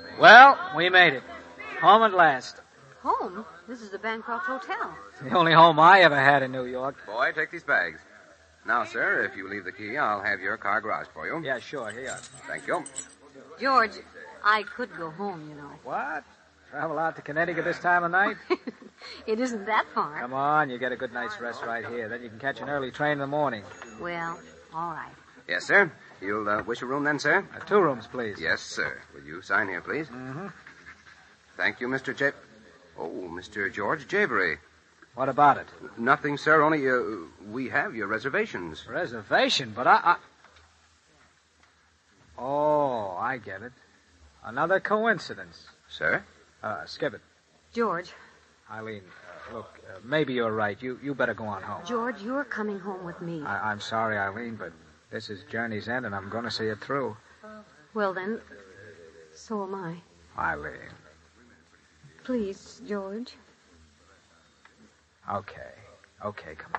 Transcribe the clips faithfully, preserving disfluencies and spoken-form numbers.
Well, we made it. Home at last. Home? This is the Bancroft Hotel. The only home I ever had in New York. Boy, take these bags. Now, sir, if you leave the key, I'll have your car garaged for you. Yeah, sure. Here you are. Thank you. George, I could go home, you know. What? Travel out to Connecticut this time of night? It isn't that far. Come on, you get a good night's rest right here. Then you can catch an early train in the morning. Well, all right. Yes, sir. You'll uh, wish a room then, sir? Uh, two rooms, please. Yes, sir. Will you sign here, please? Mm-hmm. Thank you, Mister J... Oh, Mister George Javery. What about it? Nothing, sir. Only uh, we have your reservations. Reservation? But I, I... Oh, I get it. Another coincidence. Sir? Uh, skip it. George. Eileen, uh, look, uh, maybe you're right. You you better go on home. George, you're coming home with me. I, I'm sorry, Eileen, but this is journey's end, and I'm going to see it through. Well, then, so am I. Eileen. Please, George. Okay. Okay, come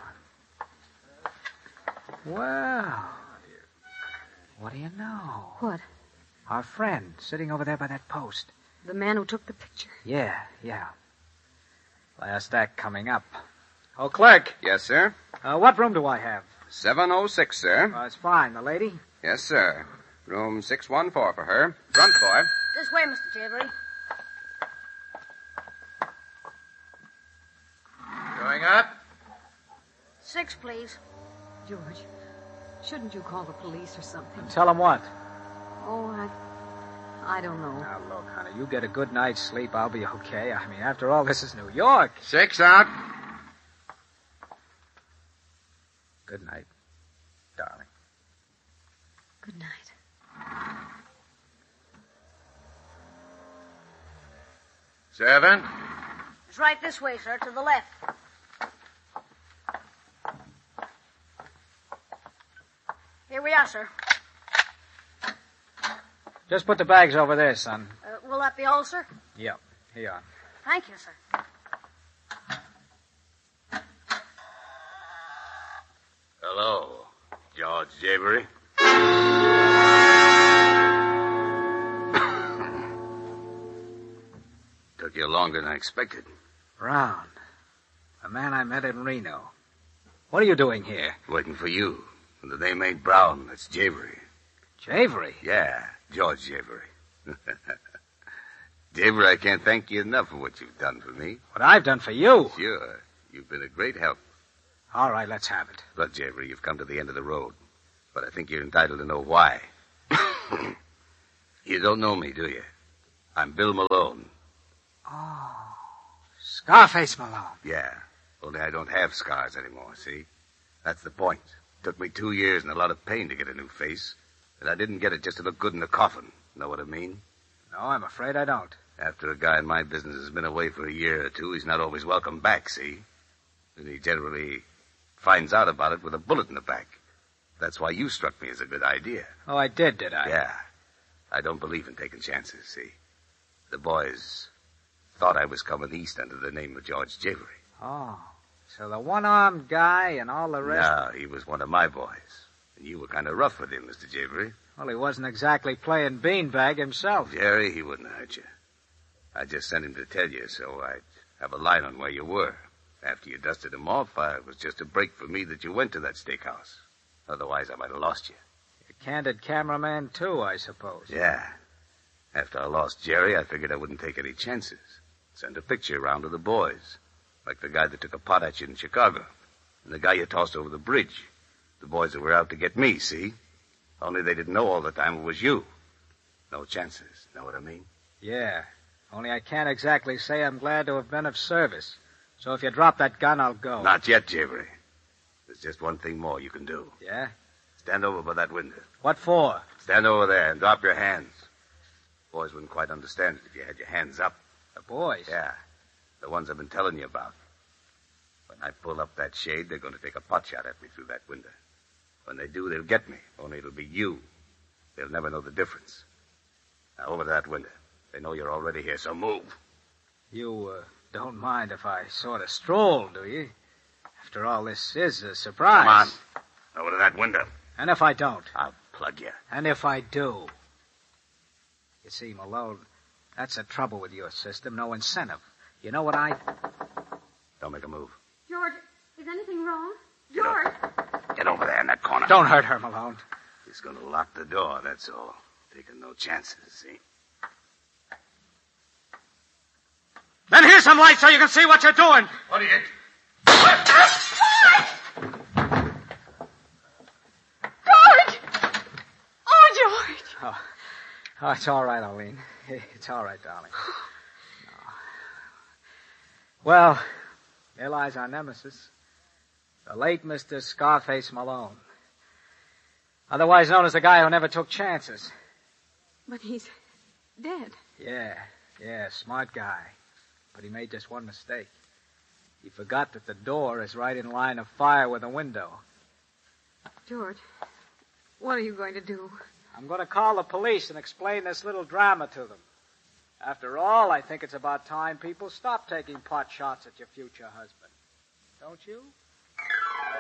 on. Well, what do you know? What? Our friend sitting over there by that post. The man who took the picture. Yeah, yeah. Last act coming up. Oh, clerk. Yes, sir. Uh, what room do I have? seven oh six, sir. Uh, it's fine. The lady? Yes, sir. Room six one four for her. Front boy. This way, Mister Javery. Going up? Six, please. George, shouldn't you call the police or something? Tell him what? Oh, I... I don't know. Now, look, honey, you get a good night's sleep, I'll be okay. I mean, after all, this is New York. Six out. Good night, darling. Good night. Seven. It's right this way, sir, to the left. Here we are, sir. Just put the bags over there, son. Uh, will that be all, sir? Yep, here you are. Thank you, sir. Hello, George Javery. Took you longer than I expected. Brown, the man I met in Reno. What are you doing here? Waiting for you. The name ain't Brown. That's Javery. Javery? Yeah, George Javery. Javery, I can't thank you enough for what you've done for me. What I've done for you? Sure. You've been a great help. All right, let's have it. Look, Javery, you've come to the end of the road. But I think you're entitled to know why. You don't know me, do you? I'm Bill Malone. Oh, Scarface Malone. Yeah, only I don't have scars anymore, see? That's the point. Took me two years and a lot of pain to get a new face. And I didn't get it just to look good in the coffin. Know what I mean? No, I'm afraid I don't. After a guy in my business has been away for a year or two, he's not always welcome back, see? And he generally finds out about it with a bullet in the back. That's why you struck me as a good idea. Oh, I did, did I? Yeah. I don't believe in taking chances, see? The boys thought I was coming east under the name of George Javery. Oh, so the one-armed guy and all the rest... No, he was one of my boys. And you were kind of rough with him, Mister Javery. Well, he wasn't exactly playing beanbag himself. Jerry, he wouldn't hurt you. I just sent him to tell you so I'd have a line on where you were. After you dusted him off, I, it was just a break for me that you went to that steakhouse. Otherwise, I might have lost you. A candid cameraman, too, I suppose. Yeah. After I lost Jerry, I figured I wouldn't take any chances. Send a picture around to the boys. Like the guy that took a pot at you in Chicago. And the guy you tossed over the bridge. The boys that were out to get me, see? Only they didn't know all the time it was you. No chances. Know what I mean? Yeah. Only I can't exactly say I'm glad to have been of service. So if you drop that gun, I'll go. Not yet, Javery. There's just one thing more you can do. Yeah? Stand over by that window. What for? Stand over there and drop your hands. Boys wouldn't quite understand it if you had your hands up. The boys? Yeah. The ones I've been telling you about. When I pull up that shade, they're going to take a pot shot at me through that window. When they do, they'll get me. Only it'll be you. They'll never know the difference. Now, over to that window. They know you're already here, so move. You, uh, don't mind if I sort of stroll, do you? After all, this is a surprise. Come on. Over to that window. And if I don't? I'll plug you. And if I do? You see, Malone, That's the trouble with your system. No incentive. You know what I... Don't make a move. George, is anything wrong? Get George! up. Get over there in that corner. Don't hurt her, Malone. He's going to lock the door, that's all. Taking no chances, see? Then here's some light so you can see what you're doing. What are you... George! Oh, George! Oh, oh it's all right, Arlene. It's all right, darling. No. Well, there lies our nemesis. The late Mister Scarface Malone. Otherwise known as the guy who never took chances. But he's dead. Yeah, yeah, smart guy. But he made just one mistake. He forgot that the door is right in line of fire with the window. George, what are you going to do? I'm going to call the police and explain this little drama to them. After all, I think it's about time people stop taking pot shots at your future husband. Don't you?